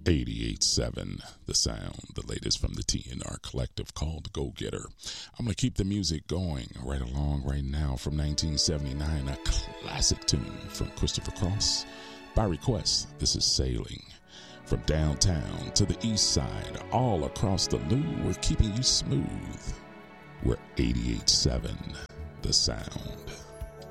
88.7 The Sound, the latest from the TNR collective called Go Getter. I'm going to keep the music going right along right now from 1979, a classic tune from Christopher Cross. By request, this is Sailing. From downtown to the east side, all across the Lou, we're keeping you smooth. We're 88.7 The Sound.